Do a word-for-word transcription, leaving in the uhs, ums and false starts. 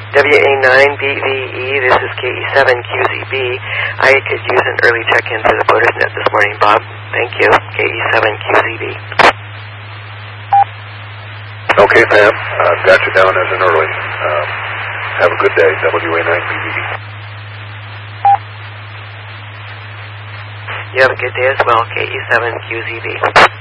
W A nine B V E, this is K E seven Q Z B. I could use an early check-in to the FOTOSnet this morning, Bob. Thank you. K E seven Q Z B. Okay, Pam. I've got you down as an early. Um, have a good day, W A nine B V E. You have a good day as well, K E seven Q Z B.